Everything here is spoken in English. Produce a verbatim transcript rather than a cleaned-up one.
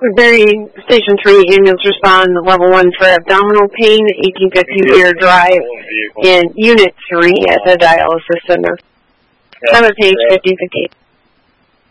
Woodbury Station three ambulance respond level one for abdominal pain, eighteen fifty Deer Drive, and Unit three at the dialysis center. Have a page fifteen fifty-eight.